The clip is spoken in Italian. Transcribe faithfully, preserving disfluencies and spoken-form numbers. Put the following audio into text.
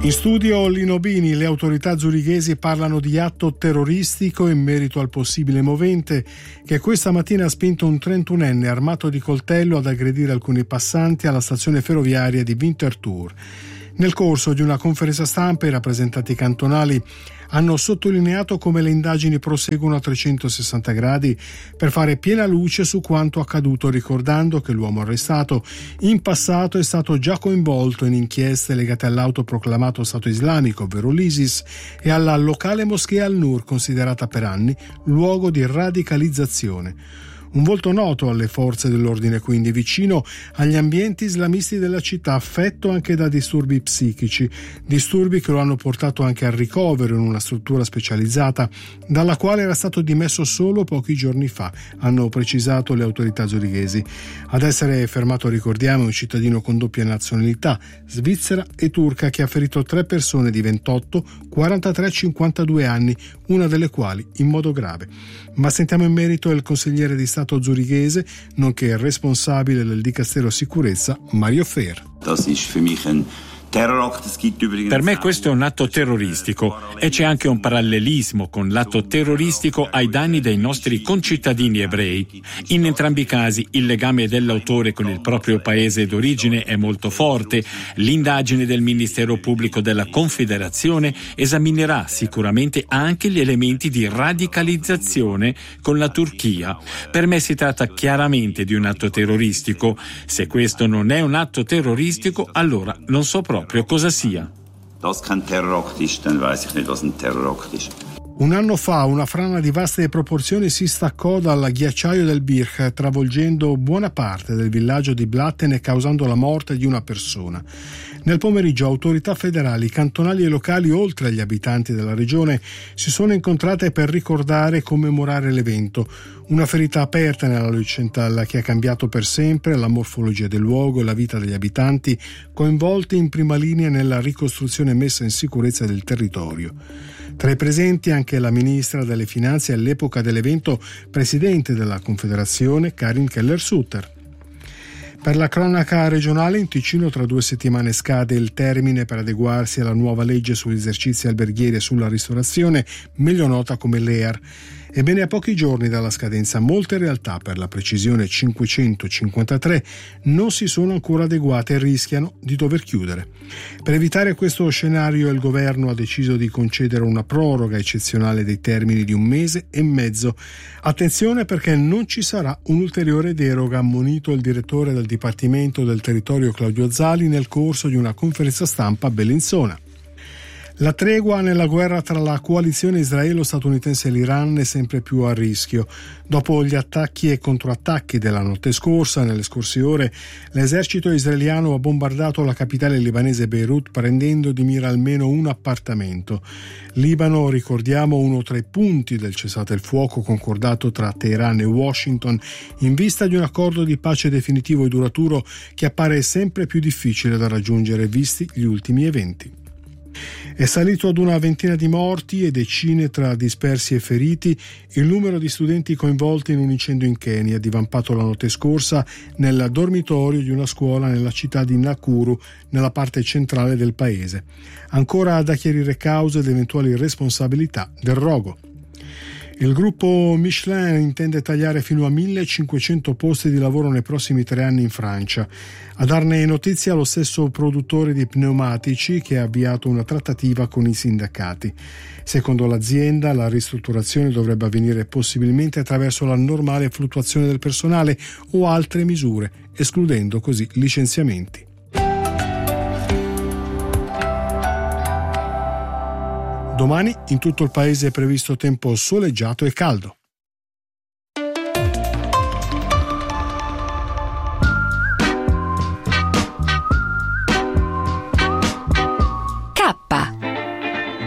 In studio Lino Bini, le autorità zurighesi parlano di atto terroristico in merito al possibile movente che questa mattina ha spinto un trentunenne armato di coltello ad aggredire alcuni passanti alla stazione ferroviaria di Winterthur. Nel corso di una conferenza stampa i rappresentanti cantonali hanno sottolineato come le indagini proseguono a trecentosessanta gradi per fare piena luce su quanto accaduto, ricordando che l'uomo arrestato in passato è stato già coinvolto in inchieste legate all'autoproclamato Stato islamico, ovvero l'ISIS, e alla locale moschea Al-Nur, considerata per anni luogo di radicalizzazione. Un volto noto alle forze dell'ordine, quindi vicino agli ambienti islamisti della città, affetto anche da disturbi psichici, disturbi che lo hanno portato anche al ricovero in una struttura specializzata, dalla quale era stato dimesso solo pochi giorni fa, hanno precisato le autorità zurighesi. Ad essere fermato, ricordiamo, un cittadino con doppia nazionalità, svizzera e turca, che ha ferito tre persone di ventotto, quarantatré e cinquantadue anni, una delle quali in modo grave. Ma sentiamo in merito il consigliere di Stato zurighese, nonché responsabile del Dicastero Sicurezza, Mario Fehr. Das ist für mich ein Per me questo è un atto terroristico e c'è anche un parallelismo con l'atto terroristico ai danni dei nostri concittadini ebrei. In entrambi i casi il legame dell'autore con il proprio paese d'origine è molto forte. L'indagine del Ministero Pubblico della Confederazione esaminerà sicuramente anche gli elementi di radicalizzazione con la Turchia. Per me si tratta chiaramente di un atto terroristico. Se questo non è un atto terroristico, allora non so proprio cosa sia. Das kein Terrorakt ist, dann weiß ich nicht, was ein Terrorakt ist. Un anno fa una frana di vaste proporzioni si staccò dal ghiacciaio del Birch, travolgendo buona parte del villaggio di Blatten e causando la morte di una persona. Nel pomeriggio autorità federali, cantonali e locali, oltre agli abitanti della regione, si sono incontrate per ricordare e commemorare l'evento. Una ferita aperta nella Leuchtenthal che ha cambiato per sempre la morfologia del luogo e la vita degli abitanti, coinvolti in prima linea nella ricostruzione e messa in sicurezza del territorio. Tra i presenti anche la ministra delle Finanze e all'epoca dell'evento presidente della Confederazione, Karin Keller-Sutter. Per la cronaca regionale, in Ticino tra due settimane scade il termine per adeguarsi alla nuova legge sugli esercizi alberghieri e sulla ristorazione, meglio nota come l'E A R. Ebbene, a pochi giorni dalla scadenza, molte realtà, per la precisione cinquecentocinquantatré, non si sono ancora adeguate e rischiano di dover chiudere. Per evitare questo scenario, il governo ha deciso di concedere una proroga eccezionale dei termini di un mese e mezzo. Attenzione, perché non ci sarà un'ulteriore deroga, ammonito il direttore del Dipartimento del Territorio Claudio Zali nel corso di una conferenza stampa a Bellinzona. La tregua nella guerra tra la coalizione israelo-statunitense e l'Iran è sempre più a rischio. Dopo gli attacchi e controattacchi della notte scorsa, nelle scorse ore, l'esercito israeliano ha bombardato la capitale libanese Beirut, prendendo di mira almeno un appartamento. Libano, ricordiamo, uno tra i punti del cessate il fuoco concordato tra Teheran e Washington, in vista di un accordo di pace definitivo e duraturo che appare sempre più difficile da raggiungere visti gli ultimi eventi. È salito ad una ventina di morti e decine tra dispersi e feriti il numero di studenti coinvolti in un incendio in Kenya, divampato la notte scorsa nel dormitorio di una scuola nella città di Nakuru, nella parte centrale del paese. Ancora da chiarire cause ed eventuali responsabilità del rogo. Il gruppo Michelin intende tagliare fino a millecinquecento posti di lavoro nei prossimi tre anni in Francia. A darne notizia lo stesso produttore di pneumatici, che ha avviato una trattativa con i sindacati. Secondo l'azienda, la ristrutturazione dovrebbe avvenire possibilmente attraverso la normale fluttuazione del personale o altre misure, escludendo così licenziamenti. Domani in tutto il paese è previsto tempo soleggiato e caldo.